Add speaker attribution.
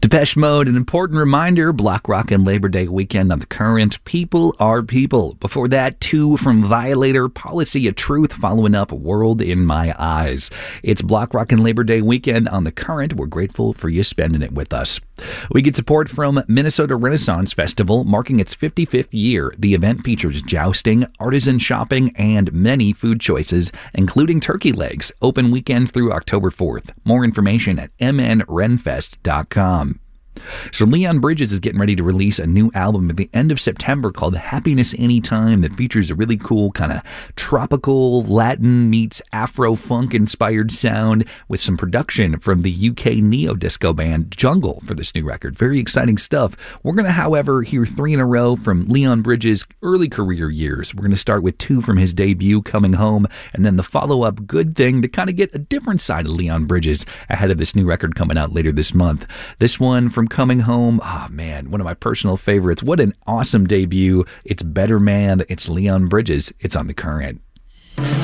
Speaker 1: Depeche Mode, an important reminder, Block Rockin' Labor Day weekend on The Current. People are people. Before that, two from Violator, Policy of Truth, following up World in My Eyes. It's Block Rockin' Labor Day weekend on The Current. We're grateful for you spending it with us. We get support from Minnesota Renaissance Festival, marking its 55th year. The event features jousting, artisan shopping, and many food choices, including turkey legs. Open weekends through October 4th. More information at mnrenfest.com. So Leon Bridges is getting ready to release a new album at the end of September called Happiness Anytime that features a really cool kind of tropical Latin meets Afro-funk inspired sound with some production from the UK neo-disco band Jungle for this new record. Very exciting stuff. We're going to, however, hear three in a row from Leon Bridges' early career years. We're going to start with two from his debut, Coming Home, and then the follow-up, Good Thing, to kind of get a different side of Leon Bridges ahead of this new record coming out later this month. This one from Coming Home, oh man, one of my personal favorites. What an awesome debut. It's Better Man. It's Leon Bridges. It's on The Current.